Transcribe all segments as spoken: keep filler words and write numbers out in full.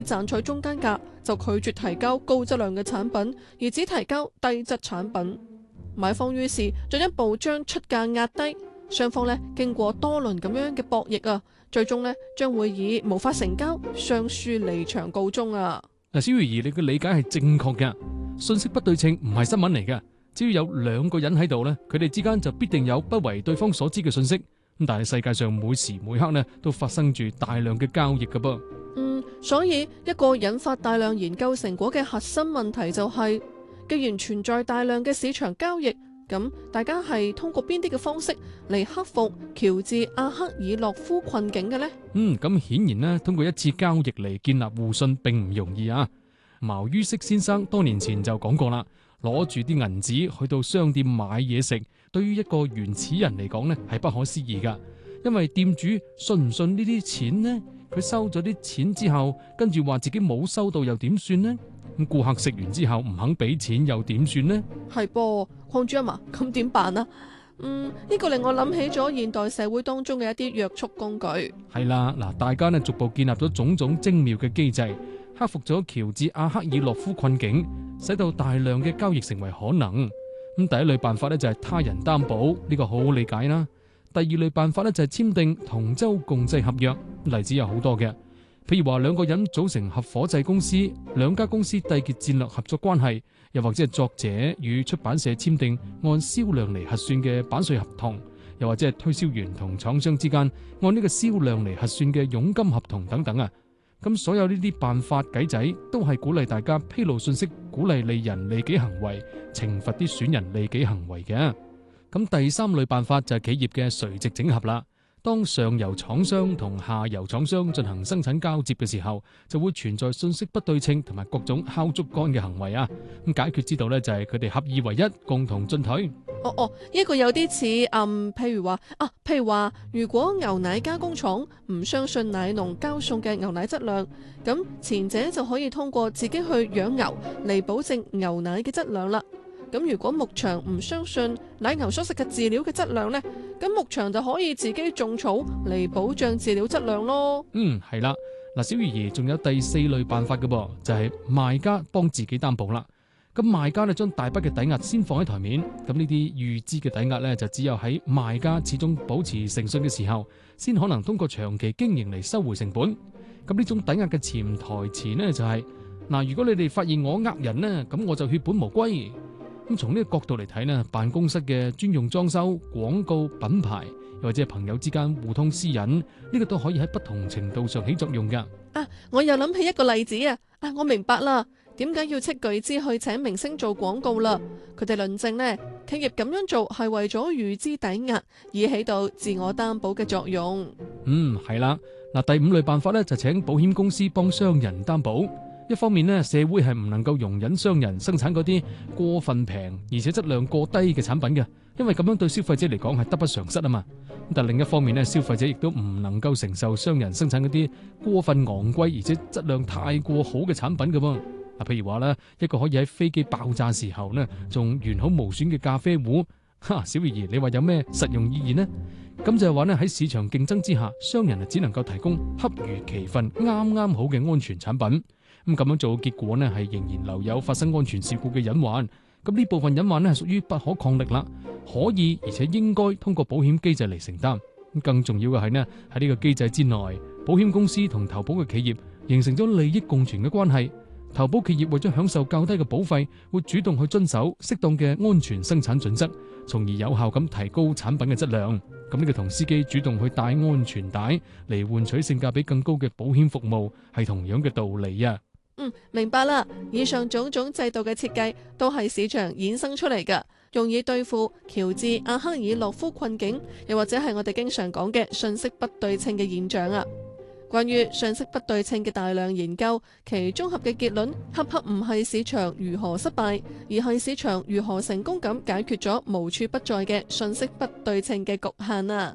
賺取中間價，就拒絕提交高質量嘅產品，而只提交低質產品。買方於是進一步將出價壓低，雙方呢經過多輪咁樣嘅博弈啊，最終呢將會以無法成交、雙輸離場告終啊！ 嗱，小魚兒，你嘅理解係正確嘅，信息不對稱唔係新聞嚟嘅。只要有兩個人喺度呢，佢哋之間就必定有不為對方所知嘅信息。咁但係世界上每時每刻呢都發生住大量嘅交易㗎噃。 嗯，所以一個引發大量研究成果嘅核心問題就係，既然存在大量嘅市場交易，咁大家係通過邊啲嘅方式嚟克服喬治阿克爾諾夫困境嘅呢？ 嗯，咁顯然呢，通過一次交易嚟建立互信並唔容易啊。茅于軾先生多年前就講過啦，攞住啲銀紙去到商店買嘢食，對於一個原始人嚟講呢係不可思議噶，因為店主信唔信呢啲錢呢？佢收咗啲錢之後，跟住話自己冇收到又點算呢？咁顧客食完之後唔肯俾錢又點算呢？ 係噃，鄺主任啊，咁點辦啊？嗯，呢個令我諗起咗現代社會當中嘅一啲約束工具。 係啦，嗱，大家呢逐步建立咗種種精妙嘅機制，克服咗喬治阿克爾諾夫困境，使到大量嘅交易成為可能。咁第一類辦法呢，就係他人擔保，呢個好好理解啦。第二類辦法呢，就係簽訂同舟共濟合約，例子有好多嘅。譬如話兩個人組成合夥制公司，兩家公司締結戰略合作關係，又或者係作者與出版社簽訂按銷量嚟核算嘅版稅合同，又或者係推銷員同廠商之間按呢個銷量嚟核算嘅佣金合同等等啊。咁所有呢啲辦法計仔都係鼓勵大家披露信息，鼓勵利人利己行為，懲罰啲損人利己行為嘅。咁第三類辦法就係企業嘅垂直整合啦。當上游廠商同下游廠商進行生產交接嘅時候，就會存在信息不對稱同埋各種敲竹竿嘅行為啊。咁解決之道呢，就係佢哋合二為一，共同進退。 哦哦，呢個有啲似嗯，譬如話啊，譬如話，如果牛奶加工廠唔相信奶農交送嘅牛奶質量，咁前者就可以通過自己去養牛嚟保證牛奶嘅質量啦。咁如果牧場唔相信奶牛所食嘅飼料嘅質量呢，咁牧場就可以自己種草嚟保障飼料質量咯。 嗯，係啦，嗱，小魚兒仲有第四類辦法嘅噃，就係賣家幫自己擔保啦。咁賣家呢將大筆嘅抵押先放喺台面，咁呢啲預支嘅抵押呢，就只有喺賣家始終保持誠信嘅時候，先可能通過長期經營嚟收回成本。咁呢種抵押嘅潛台詞呢，就係嗱，如果你哋發現我呃人呢，咁我就血本無歸。咁從呢個角度嚟睇呢，辦公室嘅專用裝修、廣告、品牌，又或者係朋友之間互通私隱，呢個都可以喺不同程度上起作用噶。 啊，我又諗起一個例子啊！啊，我明白啦，點解要斥巨資去請明星做廣告啦？佢哋論證呢，企業咁樣做係為咗預支抵押，以起到自我擔保嘅作用。 嗯，係啦。嗱，第五類辦法呢，就請保險公司幫商人擔保。一方面呢，社會係唔能夠容忍商人生產嗰啲過分平而且質量過低嘅產品嘅，因為咁樣對消費者嚟講係得不償失啊嘛。但另一方面呢，消費者亦都唔能夠承受商人生產嗰啲過分昂貴而且質量太過好嘅產品㗎喎。嗱，譬如話咧，一個可以喺飛機爆炸時候呢仲完好無損嘅咖啡壺，哈，小魚兒，你話有咩實用意義呢？咁就係話呢，喺市場競爭之下，商人啊只能夠提供恰如其分、啱啱好嘅安全產品。咁咁樣做嘅結果呢，係仍然留有發生安全事故嘅隱患。咁呢部分隱患呢，係屬於不可抗力啦，可以而且應該通過保險機制嚟承擔。咁更重要嘅係呢，喺呢個機制之內，保險公司同投保嘅企業形成咗利益共存嘅關係。投保企業為咗享受較低嘅保費，會主動去遵守適當嘅安全生產準則，從而有效咁提高產品嘅質量。咁呢個同司機主動去帶安全帶嚟換取性價比更高嘅保險服務，係同樣嘅道理啊！ 嗯，明白啦。以上種種制度嘅設計都係市場衍生出嚟㗎，用以對付喬治阿克爾諾夫困境，又或者係我哋經常講嘅信息不對稱嘅現象啊。關於信息不對稱嘅大量研究，其綜合嘅結論恰恰唔係市場如何失敗，而係市場如何成功咁解決咗無處不在嘅信息不對稱嘅局限啊。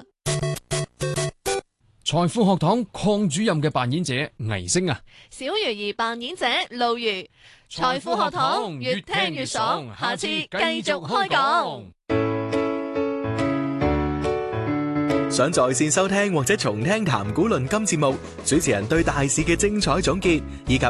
財富學堂鄺主任嘅扮演者倪星啊， 小魚兒扮演者露如。財富學堂越聽越爽，下次繼續開講。 想在線收聽或者重聽談股論金節目，主持人對大市嘅精彩總結以及